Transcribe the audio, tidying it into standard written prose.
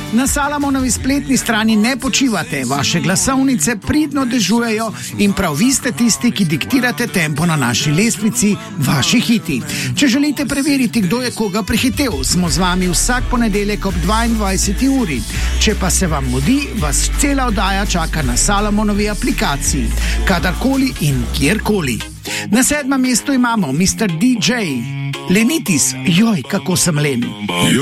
Na Salamonovi spletni strani ne počivate, vaše glasovnice pridno dežujejo in prav vi ste tisti, ki diktirate tempo na naši lestvici, vaši hiti. Če želite preveriti, kdo je koga prehitev, smo z vami vsak ponedeljek ob 22. uri. Če pa se vam mudi, vas cela oddaja čaka na Salamonovi aplikaciji, kadarkoli in kjerkoli. Na 7. mestu imamo Mr. DJ Lenitis. Joj, kako sem len.